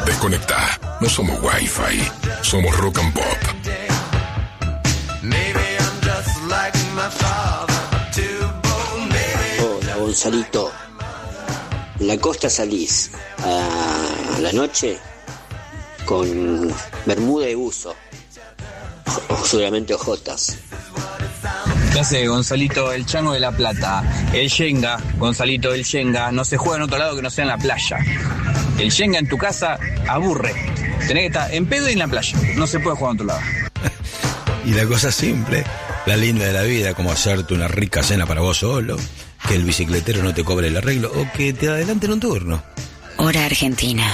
Desconectá. No somos Wi-Fi. Somos Rock and Pop. Hola, Gonzalito. La costa salís a la noche con bermuda y buzo. O seguramente ojotas. ¿Qué hace, Gonzalito? El Chango de la Plata. El Yenga, Gonzalito, el Yenga. No se juega en otro lado que no sea en la playa. El Yenga en tu casa aburre. Tenés que estar en pedo y en la playa. No se puede jugar en otro lado. Y la cosa simple, la linda de la vida, como hacerte una rica cena para vos solo, que el bicicletero no te cobre el arreglo o que te adelanten un turno. Hora Argentina.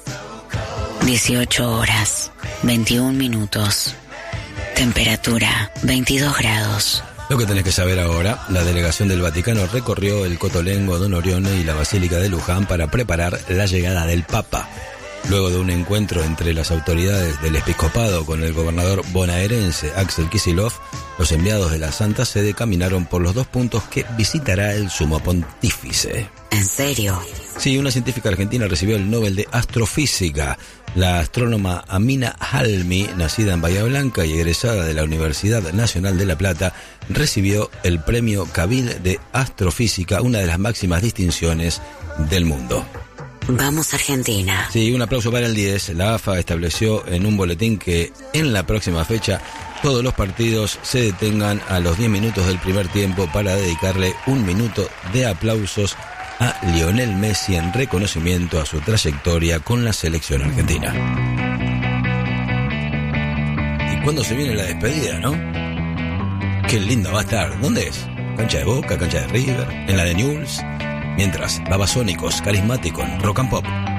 18 horas, 21 minutos. Temperatura, 22 grados. Lo que tenés que saber ahora, la delegación del Vaticano recorrió el Cotolengo, Don Orione y la Basílica de Luján para preparar la llegada del Papa. Luego de un encuentro entre las autoridades del episcopado con el gobernador bonaerense Axel Kicillof, los enviados de la Santa Sede caminaron por los 2 puntos que visitará el sumo pontífice. ¿En serio? Sí, una científica argentina recibió el Nobel de Astrofísica. La astrónoma Amina Halmi, nacida en Bahía Blanca y egresada de la Universidad Nacional de La Plata, recibió el premio Cabil de Astrofísica, una de las máximas distinciones del mundo. Vamos Argentina. Sí, un aplauso para el 10. La AFA estableció en un boletín que en la próxima fecha todos los partidos se detengan a los 10 minutos del primer tiempo para dedicarle 1 minuto de aplausos a Lionel Messi en reconocimiento a su trayectoria con la selección argentina. ¿Y cuándo se viene la despedida, no? Qué lindo va a estar. ¿Dónde es? ¿Cancha de Boca, cancha de River, en la de Newell's? Mientras, Babasónicos, carismático en Rock and Pop.